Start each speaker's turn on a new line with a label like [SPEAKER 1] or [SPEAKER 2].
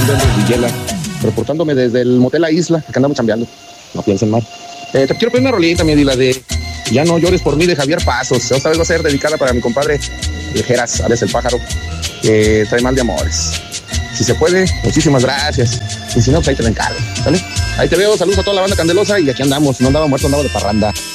[SPEAKER 1] Villela, reportándome desde el motel La Isla, que andamos chambeando. No piensen mal. Te quiero pedir una rolita, mi Dila, de Ya no llores por mí, de Javier Pasos. Esta vez va a ser dedicada para mi compadre Geras, Alex el Pájaro, que trae mal de amores. Si se puede, muchísimas gracias. Y si no, pues ahí te la encargo, ¿vale? Ahí te veo, saludos a toda la banda candelosa y aquí andamos. No andaba muerto, andaba de parranda.